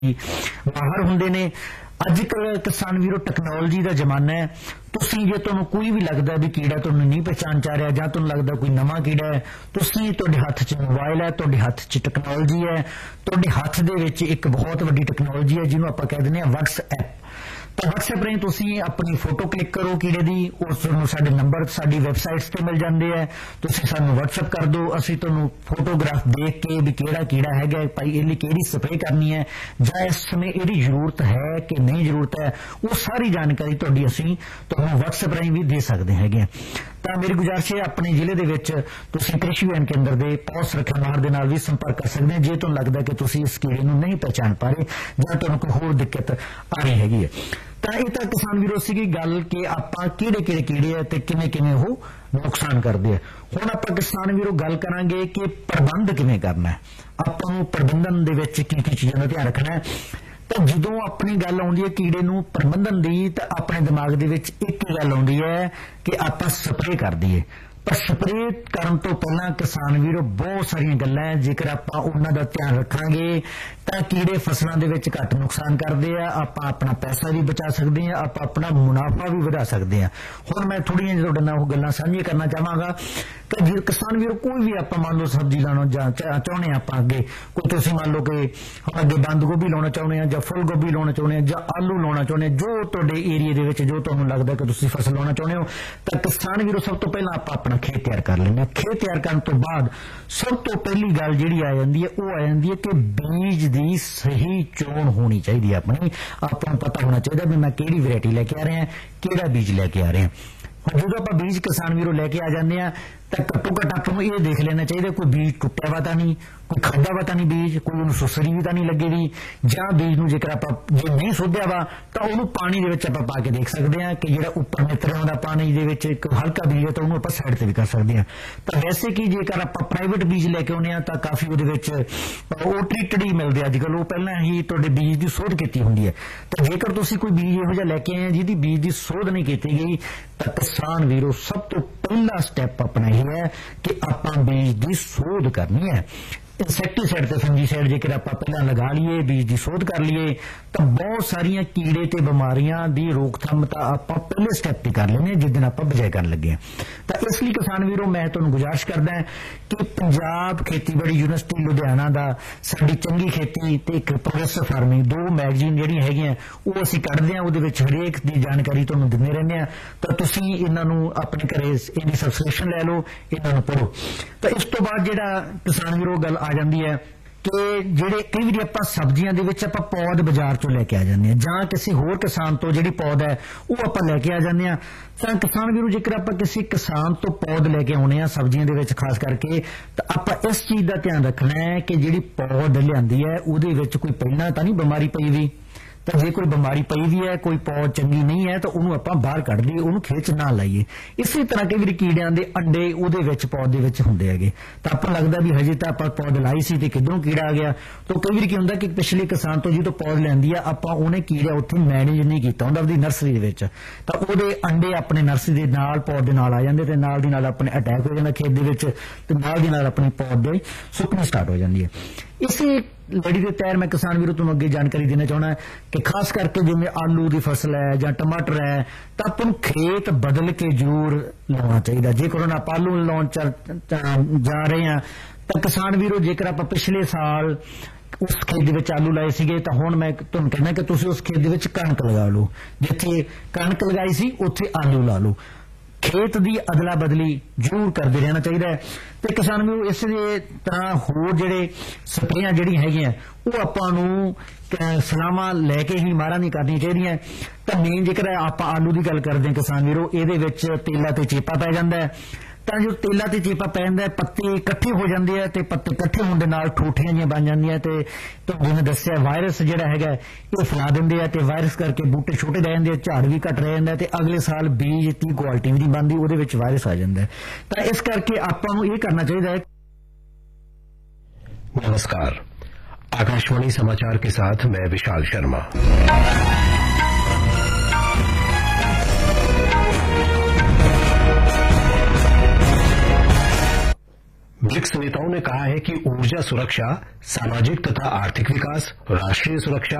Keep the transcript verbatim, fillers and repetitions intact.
माहर हुंदे ने। अजकल किसान वीरो टैक्नोलॉजी का जमाना है। तुसीं जे तुहानूं कोई भी लगदा भी कीड़ा तुहानूं नहीं पहचान चा रहा जां तुहानूं लगदा कोई नवां कीड़ा है, तुसीं तुहाडे हत्थ च मोबाइल है, तुहाडे हत्थ च टैक्नोलॉजी है, तुहाडे हत्थ दे विच एक बहुत वड्डी टैक्नोलॉजी है जिन्हों आपां कह दिंदे आ WhatsApp। तो WhatsApp राਹੀਂ तुसीं अपनी फोटो क्लिक करो कीड़े दी, उस नूं साडे नंबर साडी वैबसाइट्स ते मिल जांदे है। तुसीं सानूं WhatsApp कर दो, असीं तुहानूं फोटोग्राफ देख के भी किहड़ा कीड़ा हैगा भाई इहदी किहड़ी स्प्रे करनी है जां इस समय इहदी जरूरत है कि नहीं जरूरत है, वो सारी जानकारी तुहाडी असीं तुहानूं WhatsApp राਹੀਂ भी दे सकदे हैगे। ਤਾਂ मेरी गुजारिश है अपने जिले ਦੇ ਵਿੱਚ ਤੁਸੀਂ कृषि विज्ञान केंद्र ਦੇ ਪੌਦ ਸੁਰੱਖਿਆ ਮਾਹਰ ਦੇ ਨਾਲ ਵੀ ਸੰਪਰਕ ਕਰ ਸਕਦੇ ਹੋ ਜੇ ਤੁਹਾਨੂੰ ਲੱਗਦਾ ਕਿ ਤੁਸੀਂ ਇਸ ਕੀੜੇ ਨੂੰ ਨਹੀਂ ਪਛਾਣ ਪਾ ਰਹੇ ਜਾਂ ਤੁਹਾਨੂੰ ਕੋਈ ਹੋਰ ਦਿੱਕਤ ਆ ਰਹੀ ਹੈਗੀ ਹੈ। ਤਾਂ ਇਹ ਤਾਂ ਕਿਸਾਨ ਵੀਰੋ ਸੀਗੀ ਗੱਲ ਕਿ ਆਪਾਂ ਕਿਹੜੇ ਕਿਹੜੇ ਕੀੜੇ ਆ ਤੇ ਕਿਵੇਂ ਕਿਵੇਂ ਉਹ ਨੁਕਸਾਨ ਕਰਦੇ ਆ। ਹੁਣ ਆਪਾਂ ਕਿਸਾਨ ਵੀਰੋ ਗੱਲ ਕਰਾਂਗੇ ਕਿ ਪ੍ਰਬੰਧ ਕਿਵੇਂ ਕਰਨਾ ਹੈ, ਆਪਾਂ ਨੂੰ ਪ੍ਰਬੰਧਨ ਦੇ ਵਿੱਚ ਕੀ ਕੀ ਚੀਜ਼ਾਂ ਦਾ ਧਿਆਨ ਰੱਖਣਾ ਹੈ। तो जो अपनी गल आउंदी है कीड़े नूं प्रबंधन दी तो अपने दिमाग दे विच एक गल आउंदी है कि आपां स्प्रे कर दईए, पर स्प्रे करन तो पहला किसान वीरो बहुत सारियां गल्लां है जेकर आपां उन्हां दा ध्यान रखांगे तां कीड़े फसलां दे विच घट नुकसान करदे आ, आपां अपना पैसा भी बचा सकदे आ, आपां अपना मुनाफा भी वधा सकदे आ। हुण मैं थोड़ियां जिहियां तुहाडे नाल ओह गल्लां साझीआं करना चाहांगा कि जे किसान वीरो कोई भी आपां मान लो सब्जी लाना चाहुंदे आ आपां अगे कोई तुसीं मान लो कि हुण अगे बंद गोभी लाउणा चाहुंदे आ जां फुल गोभी लाउणा चाहुंदे आ जां आलू लाउणा चाहुंदे आ, जो तुहाडे एरिए दे विच जो तुहानूं लगदा कि तुसीं फसल लाउणा चाहुंदे हो तां किसान वीरो सब तो पहलां आपां अपना खेत तैयार कर लेना। खेत तैयार करने तो बाद सब तो पहली गल जिहड़ी आ जांदी है वह आ जांदी है कि बीज दी सही चोण होनी चाहिए। अपनी आपां नूं पता होना चाहिए भी मैं किहड़ी वैरायटी लैके आ रहा किहड़ा बीज लैके आ रहा। हुण जदों आपां बीज किसान वीरों लैके आ जांदे आ तां घट्टो घट्ट आपां नूं इह देख लेना चाहिए कोई बीज टुट्टिया वा तां नहीं, कोई खाधा वा तां नहीं बीज, कोई उहनूं सुसरी भी तां नहीं लगेगी, जां बीज नूं जेकर आपां जे नहीं सोधिया वा तां उहनूं पानी दे विच आपां पा के देख सकदे आ कि जिहड़ा उपर नितर आउंदा पानी दे विच एक हल्का बीज है तां उहनूं आपां साइड ते भी कर सकदे आ। तां वैसे कि जेकर आपां प्राइवेट बीज लैके आउंदे आ तां काफी उहदे विच ओह ट्रीटड ही मिलदे अजकल, ओह पहिलां ही तुहाडे बीज दी सोध कीती हुंदी है। तां जेकर तुसीं कोई बीज इहो जिहा लैके आए जिहदी बीज दी सोध नहीं कीती गई तां किसान वीरो सब तो पहला स्टैप अपना यह है कि आपां बीज की सोध करनी है। इंसैक्टीसाइड ते फंजीसाइड जेकर आपां पहलां लगा लीए बीज की सोध कर लीए तो बहुत सारिया कीड़े ते बीमारियां दी रोकथाम तां आपां पहले स्टैप ते कर लेने जिस दिन आपां बजाई करन लगे। तो इसलिए किसान वीरों मैं तुहानूं गुजारिश करदा कि पंजाब खेतीबाड़ी यूनिवर्सिटी लुधियाना दा साडी चंगी खेती ते एक प्रोग्रेसिव फार्मिंग दो मैगजीन जिहड़ियां हैगियां ओह असीं कढदे आ, उहदे विच हरेक दी जानकारी तुहानूं दिंदे रहंदे आ। तो तुसीं इन्हां नूं अपने घरे इहदी सबसक्रिप्शन लै लो, इन्हां नूं पढ़ो। तो इस तो बाद जिहड़ा किसान वीरों गल आ जांदी है कि ਜਿਹੜੇ कई वारी ਆਪਾਂ सब्जियां ਦੇ ਵਿੱਚ ਆਪਾਂ ਪੌਦ ਬਾਜ਼ਾਰ ਚੋਂ ਲੈ ਕੇ ਆ ਜਾਂਦੇ ਆ ਜਾਂ ਕਿਸੇ ਹੋਰ ਕਿਸਾਨ ਤੋਂ ਜਿਹੜੀ ਪੌਦ ਹੈ ਉਹ ਆਪਾਂ ਲੈ ਕੇ ਆ ਜਾਂਦੇ ਆ। ਤਾਂ ਕਿਸਾਨ ਵੀਰੋ ਜੇਕਰ ਆਪਾਂ ਕਿਸੇ ਕਿਸਾਨ ਤੋਂ ਪੌਦ ਲੈ ਕੇ ਆਉਣੇ ਆ ਸਬਜ਼ੀਆਂ ਦੇ ਵਿੱਚ ਖਾਸ ਕਰਕੇ ਤਾਂ ਆਪਾਂ ਇਸ ਚੀਜ਼ ਦਾ ਧਿਆਨ ਰੱਖਣਾ ਹੈ ਕਿ ਜਿਹੜੀ ਪੌਦ ਲਿਆਂਦੀ ਹੈ ਉਹਦੇ ਵਿੱਚ ਕੋਈ ਪਹਿਲਾਂ ਤਾਂ ਨਹੀਂ ਬਿਮਾਰੀ ਪਈ ਵੀ, तो जे कोई बीमारी पई भी है कोई पौध चंगी नहीं है तो उन्होंने आपां बाहर कढ दईए, उन्होंने खेत च ना लाइए। इसी तरह कई वारी कीड़ियां दे अंडे उहदे विच पौध दे विच हुंदे हैगे तां आपां लगदा भी हजे तां आपां पौध लाई सी ते किधरों कीड़ा आ गया। तो कई वारी की हुंदा कि पिछले किसान तो जो पौध लैंदी आ आपां उहने कीड़ा उत्थे मैनेज नहीं कीता हुंदा आपदी नर्सरी दे विच तां उहदे अंडे अपने नर्सरी दे नाल पौध दे नाल आ जांदे ते नाल दी नाल अपने अटैक हो जांदा खेत दे विच ते नाल दी नाल अपने पौध दे सुकनी स्टार्ट हो जांदी है। इसी लड़ी के तैर मैं किसान वीरों तुहानूं अगे जानकारी देना चाहना कि खास करके जिवें आलू की फसल है जां टमाटर है तो आपां नूं खेत बदल के जरूर लाउणा चाहिए। जेकर हुण आपां आलू लाउण जा रहे हैं तो किसान वीरों जेकर आपां पिछले साल उस खेत दे विच आलू लाए सीगे तो हुण मैं तुहानूं कहना कि तुसीं उस खेत दे विच कणक लगा लो, जिथे कणक लगाई सी उत्थे आलू ला लो। खेत की अदला बदली जरूर करते रहना चाहिए। तो किसान भी इस तरह होर जिहड़े स्प्रेयां जिहड़ियां हैगियां वो आपां नूं सलाहां लैके ही मारा नहीं करनी चाहिए। तो मेन जेकर आपां आलू की गल करते हैं किसान वीरों इहदे विच तेला ते चेपा पै जांदा है। तो जो तेला ते चेपा पै जांदा है पत्ते इकट्ठे हो जाते हैं तो पत्ते इकट्ठे होने नाल ठूठियां जिहियां बन जांदियां ते तो जिवें दस्सिया वायरस जिहड़ा हैगा ये फैला दिंदे आ ते वायरस करके बूटे छोटे रह जांदे, झाड़ भी घट रह जांदा ते अगले साल बीज की क्वालिटी भी नहीं बनदी, उहदे विच वायरस आ जांदा है। तो इस करके आपां नूं इह करना चाहिए। नमस्कार, आकाशवाणी समाचार के साथ मैं विशाल शर्मा। ब्रिक्स नेताओं ने कहा है कि ऊर्जा सुरक्षा, सामाजिक तथा आर्थिक विकास, राष्ट्रीय सुरक्षा